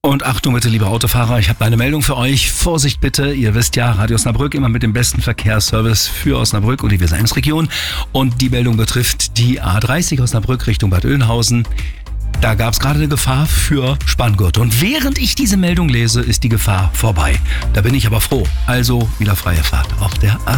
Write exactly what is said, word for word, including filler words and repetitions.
Und Achtung bitte, liebe Autofahrer, ich habe eine Meldung für euch. Vorsicht bitte, ihr wisst ja, Radio Osnabrück immer mit dem besten Verkehrsservice für Osnabrück und die Weser-Ems-Region. Und die Meldung betrifft die A dreißig Osnabrück Richtung Bad Oeynhausen. Da gab es gerade eine Gefahr für Spanngurte. Und während ich diese Meldung lese, ist die Gefahr vorbei. Da bin ich aber froh. Also wieder freie Fahrt auf der A